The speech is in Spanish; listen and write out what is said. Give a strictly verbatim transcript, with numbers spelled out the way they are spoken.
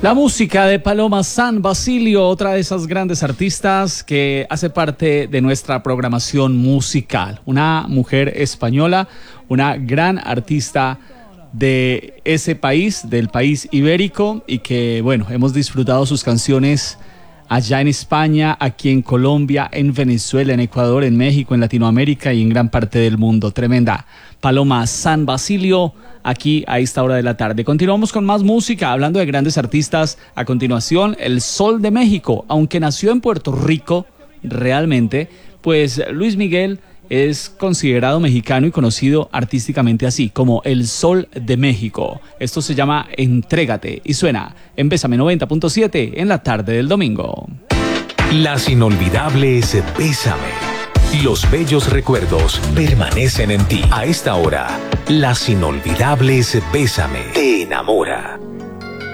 La música de Paloma San Basilio, otra de esas grandes artistas que hace parte de nuestra programación musical. Una mujer española, una gran artista de ese país, del país ibérico, y que, bueno, hemos disfrutado sus canciones allá en España, aquí en Colombia, en Venezuela, en Ecuador, en México, en Latinoamérica y en gran parte del mundo. Tremenda Paloma San Basilio, aquí a esta hora de la tarde. Continuamos con más música, hablando de grandes artistas. A continuación, el Sol de México. Aunque nació en Puerto Rico, realmente, pues Luis Miguel es considerado mexicano y conocido artísticamente así, como el Sol de México. Esto se llama Entrégate y suena en Bésame noventa punto siete en la tarde del domingo. Las inolvidables Bésame. Los bellos recuerdos permanecen en ti. A esta hora, las inolvidables Bésame te enamora.